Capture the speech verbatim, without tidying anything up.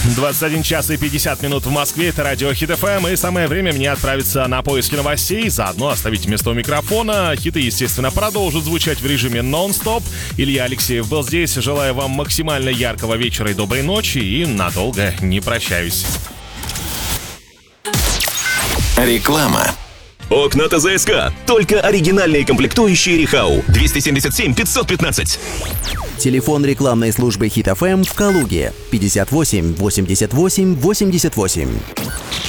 двадцать один час и пятьдесят минут в Москве, это радио Хит эф эм, и самое время мне отправиться на поиски новостей, заодно оставить место у микрофона. Хиты, естественно, продолжат звучать в режиме нон-стоп. Илья Алексеев был здесь, желаю вам максимально яркого вечера и доброй ночи, и надолго не прощаюсь. Реклама. Окна ТЗСК. Только оригинальные комплектующие Рихау. двести семьдесят семь пятьсот пятнадцать. Телефон рекламной службы Хит эф эм в Калуге. пятьдесят восемь восемьдесят восемь восемьдесят восемь.